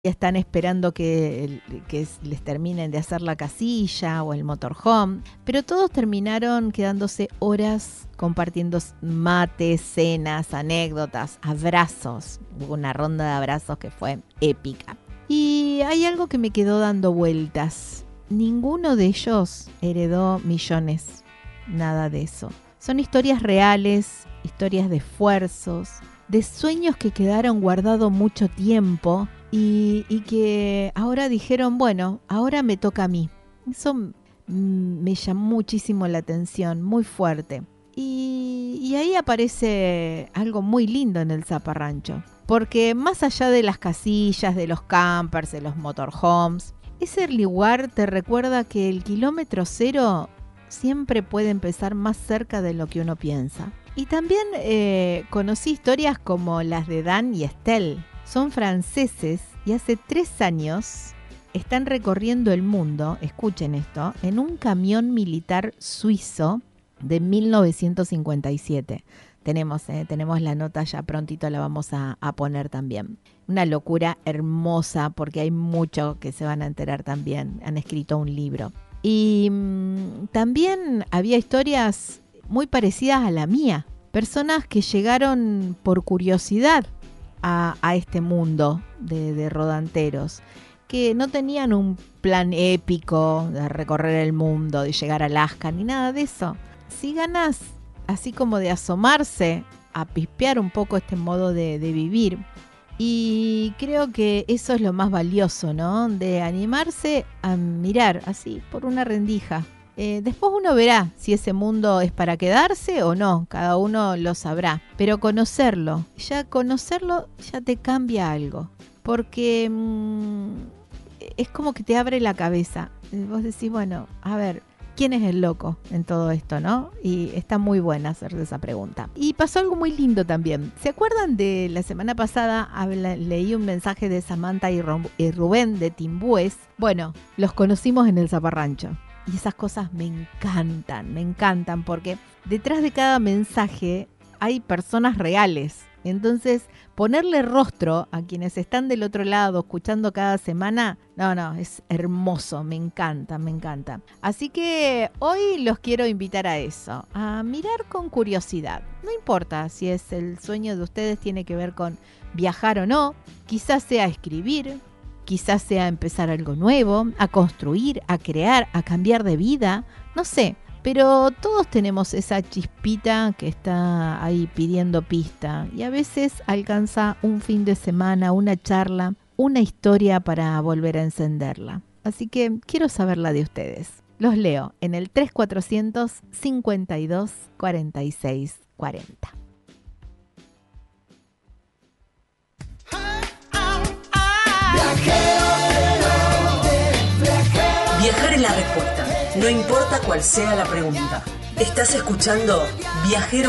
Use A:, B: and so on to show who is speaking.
A: Ya están esperando que les terminen de hacer la casilla o el motorhome, pero todos terminaron quedándose horas compartiendo mates, cenas, anécdotas, abrazos. Hubo una ronda de abrazos que fue épica. Y hay algo que me quedó dando vueltas. Ninguno de ellos heredó millones, nada de eso. Son historias reales, historias de esfuerzos, de sueños que quedaron guardados mucho tiempo y que ahora dijeron, bueno, ahora me toca a mí. Eso me llamó muchísimo la atención, muy fuerte. Y ahí aparece algo muy lindo en el Zaparrancho, porque más allá de las casillas, de los campers, de los motorhomes, ese lugar te recuerda que el kilómetro cero siempre puede empezar más cerca de lo que uno piensa. Y también conocí historias como las de Dan y Estelle. Son franceses y hace 3 años están recorriendo el mundo, escuchen esto, en un camión militar suizo de 1957. Tenemos la nota, ya prontito la vamos a poner también. Una locura hermosa porque hay mucho que se van a enterar también. Han escrito un libro. Y también había historias muy parecidas a la mía. Personas que llegaron por curiosidad a este mundo de rodanteros, que no tenían un plan épico de recorrer el mundo, de llegar a Alaska, ni nada de eso. Si ganas así como de asomarse a pispear un poco este modo de vivir. Y creo que eso es lo más valioso, ¿no? De animarse a mirar así por una rendija. Después uno verá si ese mundo es para quedarse o no, cada uno lo sabrá. Pero conocerlo ya te cambia algo. Porque es como que te abre la cabeza. Vos decís, bueno, a ver, ¿quién es el loco en todo esto, no? Y está muy buena hacerse esa pregunta. Y pasó algo muy lindo también. ¿Se acuerdan de la semana pasada? Leí un mensaje de Samantha y Rubén de Timbúes. Bueno, los conocimos en el Zaparrancho. Y esas cosas me encantan porque detrás de cada mensaje hay personas reales. Entonces, ponerle rostro a quienes están del otro lado escuchando cada semana, no, es hermoso, me encanta. Así que hoy los quiero invitar a eso, a mirar con curiosidad. No importa si es el sueño de ustedes, tiene que ver con viajar o no, quizás sea escribir, quizás sea empezar algo nuevo, a construir, a crear, a cambiar de vida, no sé. Pero todos tenemos esa chispita que está ahí pidiendo pista y a veces alcanza un fin de semana, una charla, una historia para volver a encenderla. Así que quiero saber la de ustedes. Los leo en el 3400 52 46 40.
B: Viajar es la respuesta, no importa cuál sea la pregunta. Estás escuchando Viajero